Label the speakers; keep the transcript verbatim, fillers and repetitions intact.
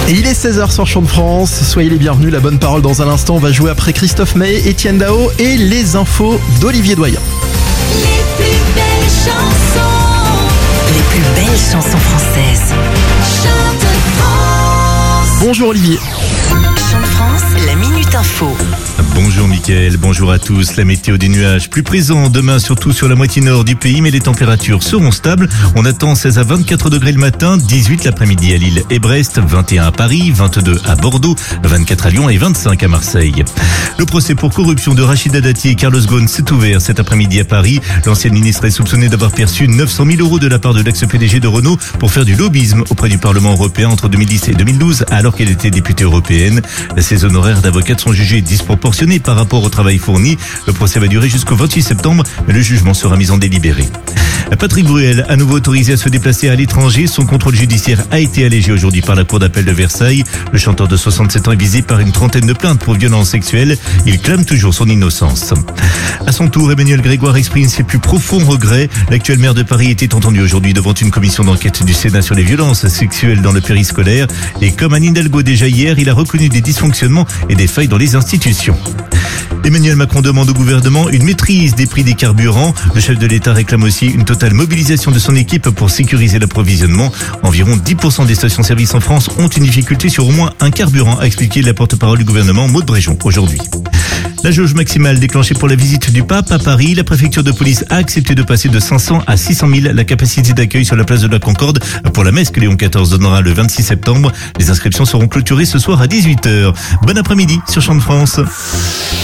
Speaker 1: Et il est seize heures sur Champ de France, soyez les bienvenus, la bonne parole dans un instant, on va jouer après Christophe Maé, Étienne Dao et les infos d'Olivier Doyen.
Speaker 2: Les plus belles chansons,
Speaker 3: Les plus belles chansons françaises.
Speaker 2: Chante France.
Speaker 1: Bonjour Olivier.
Speaker 3: Chant de France, la Minute Info.
Speaker 4: Bonjour Mickaël, bonjour à tous. La météo des nuages plus présent demain surtout sur la moitié nord du pays, mais les températures seront stables. On attend seize à vingt-quatre degrés le matin, dix-huit l'après-midi à Lille et Brest, vingt et un à Paris, vingt-deux à Bordeaux, vingt-quatre à Lyon et vingt-cinq à Marseille. Le procès pour corruption de Rachida Dati et Carlos Ghosn s'est ouvert cet après-midi à Paris. L'ancienne ministre est soupçonnée d'avoir perçu neuf cent mille euros de la part de l'ex-P D G de Renault pour faire du lobbyisme auprès du Parlement européen entre deux mille dix et deux mille douze, alors qu'elle était députée européenne. Ses honoraires d'avocate sont jugés disproportionnés par rapport au travail fourni. Le procès va durer jusqu'au vingt-huit septembre, mais le jugement sera mis en délibéré. Patrick Bruel, à nouveau autorisé à se déplacer à l'étranger, son contrôle judiciaire a été allégé aujourd'hui par la Cour d'appel de Versailles. Le chanteur de soixante-sept ans est visé par une trentaine de plaintes pour violences sexuelles. Il clame toujours son innocence. À son tour, Emmanuel Grégoire exprime ses plus profonds regrets. L'actuel maire de Paris était entendu aujourd'hui devant une commission d'enquête du Sénat sur les violences sexuelles dans le périscolaire. Et comme Anne Hidalgo déjà hier, il a reconnu des dysfonctionnements et des failles dans les institutions. Emmanuel Macron demande au gouvernement une maîtrise des prix des carburants. Le chef de l'État réclame aussi une totale mobilisation de son équipe pour sécuriser l'approvisionnement. Environ dix pour cent des stations-service en France ont une difficulté sur au moins un carburant, a expliqué la porte-parole du gouvernement Maud Bréjon aujourd'hui. La jauge maximale déclenchée pour la visite du pape à Paris, la préfecture de police a accepté de passer de cinq cents à six cent mille la capacité d'accueil sur la place de la Concorde pour la messe que Léon quatorze donnera le vingt-six septembre. Les inscriptions seront clôturées ce soir à dix-huit heures. Bon après-midi sur Champ de France.